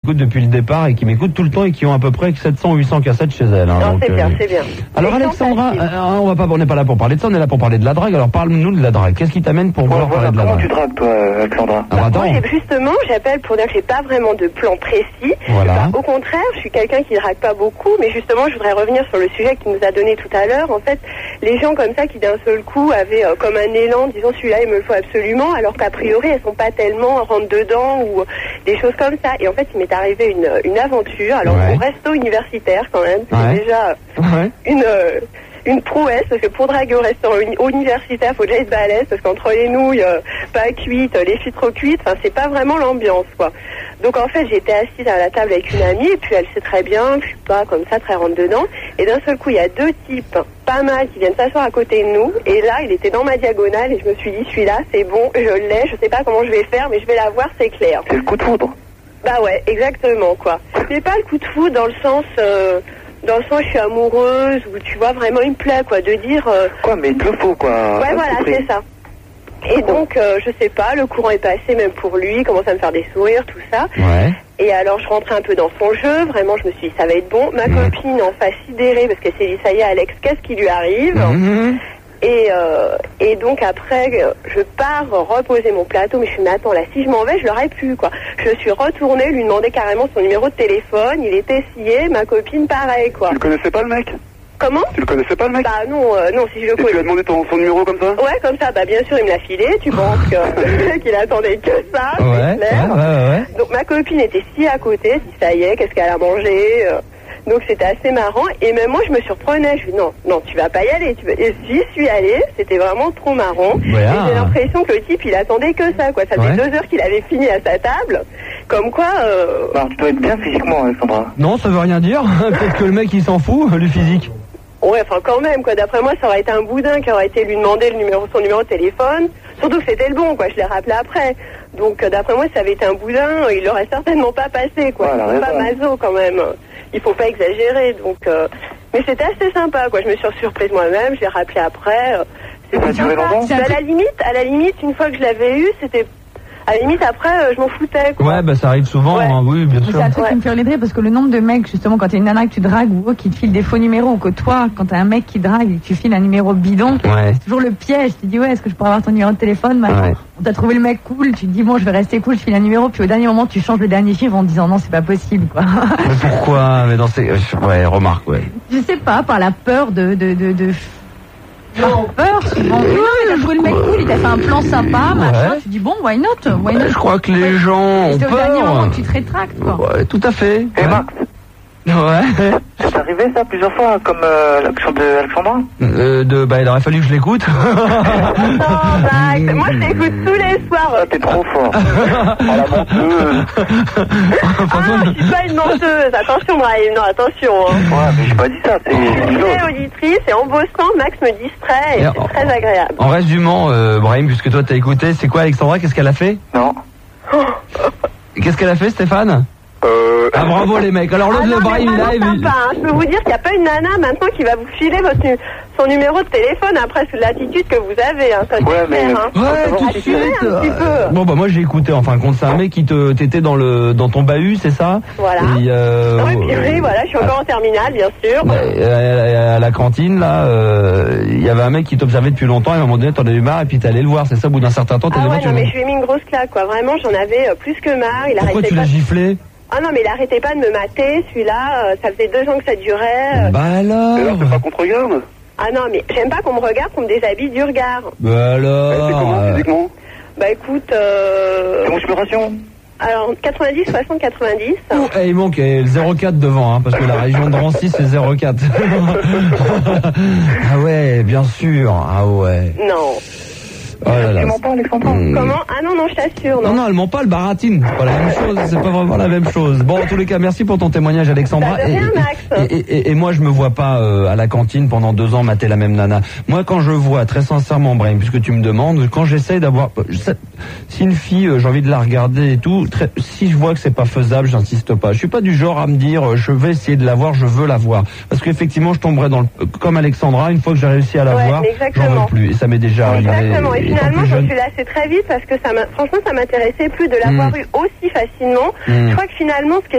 écoutent depuis le départ et qui m'écoutent tout le temps et qui ont à peu près 700 ou 800 cassettes chez elles. Non, c'est bien, c'est bien. Alors Alexandra, on n'est pas là pour parler de ça, on est là pour parler de la drague. Alors parle-nous de la drague. Qu'est-ce qui t'amène pour vouloir parler de la drague? Comment tu dragues, toi, Alexandra? Justement, j'appelle pour dire que j'ai pas vraiment de plan précis. Voilà. Au contraire, je suis quelqu'un qui drague pas beaucoup, mais justement, je voudrais revenir sur le sujet qu'il nous a donné tout à l'heure. En fait, les gens comme ça qui d'un seul coup avaient comme un élan, disons celui-là, il me le faut absolument, alors qu'a priori, elles sont pas tellement rentre dedans ou des choses comme ça. Et en fait, il m'est arrivé une aventure. Alors, au resto universitaire, quand même, c'est déjà une prouesse, parce que pour draguer au restaurant universitaire, faut déjà être balèze, parce qu'entre les nouilles pas cuites, les filles trop cuites, enfin, c'est pas vraiment l'ambiance, quoi. Donc, en fait, j'étais assise à la table avec une amie, et puis elle sait très bien que je suis pas comme ça, très rentre dedans. Et d'un seul coup, il y a deux types, pas mal, qui viennent s'asseoir à côté de nous. Et là, il était dans ma diagonale, et je me suis dit, celui-là, c'est bon, je l'ai, je sais pas comment je vais faire, mais je vais l'avoir, c'est clair. C'est le coup de foudre. Bah ouais, exactement, quoi. C'est pas le coup de foudre dans le sens je suis amoureuse, ou tu vois, vraiment il me plaît, quoi, de dire... Quoi, mais il te le faut, quoi. Ouais, voilà, c'est ça. Et donc, je sais pas, le courant est passé même pour lui, il commence à me faire des sourires, tout ça. Ouais. Et alors, je rentrais un peu dans son jeu, vraiment, je me suis dit, ça va être bon. Ma copine en face sidérée, parce qu'elle s'est dit, ça y est, Alex, qu'est-ce qui lui arrive? Et donc après, je pars reposer mon plateau, mais je suis, mais attends, là, si je m'en vais, je l'aurais pu, quoi. Je suis retournée, lui demander carrément son numéro de téléphone, il était scié, ma copine, pareil, quoi. Tu le connaissais pas, le mec? Comment? Tu le connaissais pas, le mec? Bah non, non, si je le connais. Tu lui as demandé son numéro comme ça? Ouais, comme ça, bah bien sûr, il me l'a filé, tu penses que le mec, il attendait que ça, c'est clair. Ouais. Donc ma copine était si à côté, si ça y est, qu'est-ce qu'elle a mangé donc c'était assez marrant, et même moi je me surprenais, je dis non, tu vas pas y aller, et j'y suis allée, c'était vraiment trop marrant, et j'ai l'impression que le type il attendait que ça, quoi, ça faisait 2 heures qu'il avait fini à sa table, comme quoi... Alors tu dois être bien physiquement, Alexandra. Non, ça veut rien dire, peut-être que le mec il s'en fout, le physique. Ouais, enfin quand même, quoi, d'après moi ça aurait été un boudin qui aurait été lui demander son numéro de téléphone, surtout que c'était le bon, quoi, je l'ai rappelé après. Donc d'après moi ça avait été un boudin, il l'aurait certainement pas passé, quoi, c'est pas maso quand même. Il faut pas exagérer, donc... Mais c'était assez sympa, quoi. Je me suis surprise moi-même, je l'ai rappelé après. C'était sympa. À la limite, une fois que je l'avais eu, c'était... À la limite, après, je m'en foutais, quoi. Ouais, bah ça arrive souvent, hein, oui, bien sûr. C'est un truc qui me fait rire, parce que le nombre de mecs, justement, quand t'as une nana que tu dragues ou qui te file des faux numéros, ou que toi, quand t'as un mec qui drague et que tu files un numéro bidon, c'est toujours le piège. Tu te dis, est-ce que je pourrais avoir ton numéro de téléphone? On t'a trouvé le mec cool, tu te dis, bon, je vais rester cool, je file un numéro, puis au dernier moment, tu changes le dernier chiffre en te disant, non, c'est pas possible, quoi. Mais pourquoi? Mais dans ces... remarque, Je sais pas, par la peur de... peur, souvent. Non, mais t'as trouvé le mec cool, il t'a fait un plan sympa, machin, tu dis bon, why not? Je crois que les gens ont peur. C'est au dernier moment que tu te rétractes, quoi. Ouais, tout à fait. Et Max? C'est arrivé ça plusieurs fois, comme l'action de Alexandra? Il aurait fallu que je l'écoute. Non, Max, moi je l'écoute tous les soirs. T'es trop fort. La menteuse. Je suis pas une menteuse, attention Brahim, non, attention. Ouais, mais j'ai pas dit ça, c'est... Je suis auditrice, et en bossant, Max me distrait, et c'est très agréable. En résumant, Brahim, puisque toi t'as écouté, c'est quoi Alexandra? Qu'est-ce qu'elle a fait? Non. Qu'est-ce qu'elle a fait, Stéphane? Ah, bravo les mecs. Alors le Brahim live. Sympa, hein. Je peux vous dire qu'il n'y a pas une nana maintenant qui va vous filer son numéro de téléphone après l'attitude que vous avez. Hein. Ça, tout de suite. Bon bah moi j'ai écouté. En fin de compte, c'est un mec qui t'étais dans ton bahut, c'est ça? Voilà. Oui, voilà, je suis encore en terminale, bien sûr. À la cantine là, il y avait un mec qui t'observait depuis longtemps. Et à un moment donné, t'en as eu marre et puis t'es allé le voir. C'est ça, au bout d'un certain temps, t'es mais je lui ai mis une grosse claque, quoi. Vraiment, j'en avais plus que marre. Pourquoi tu l'as giflé? Ah non, mais il arrêtait pas de me mater, celui-là, ça faisait 2 ans que ça durait. Bah alors? Et là, c'est pas qu'on te regarde? Ah non, mais j'aime pas qu'on me regarde, qu'on me déshabille du regard. Bah alors? C'est comment, physiquement? Bah écoute, Configuration? Alors, 90, 60, 90. Il manque le 04 devant, hein, parce que la région de Drancy, c'est 04. Ah ouais, bien sûr, ah ouais. Non. Oh là là. Tu mens pas, Alexandra? Comment? Ah non, je t'assure, non. Non, elle ment pas, elle baratine. C'est pas la même chose, c'est pas vraiment la même chose. Bon, en tous les cas, merci pour ton témoignage, Alexandra. De rien, Max. Et moi, je me vois pas à la cantine pendant 2 ans mater la même nana. Moi, quand je vois, très sincèrement, Brahim, puisque tu me demandes, quand j'essaye d'avoir... Si une fille, j'ai envie de la regarder et tout, si je vois que c'est pas faisable, j'insiste pas. Je suis pas du genre à me dire, je vais essayer de la voir, je veux la voir. Parce qu'effectivement, je tomberais comme Alexandra, une fois que j'ai réussi à la voir, j'en veux plus. Et ça m'est déjà arrivé. Exactement. Et finalement, je suis lassée très vite parce que franchement, ça m'intéressait plus de l'avoir eu aussi facilement. Je crois que finalement, ce qui est